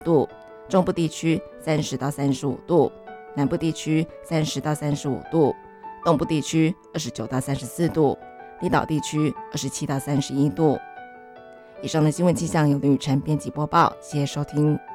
度，中部地区30到35度，南部地区30到35度，东部地区29到34度，离岛地区27到31度。以上的新闻气象由林雨辰编辑播报，谢谢收听。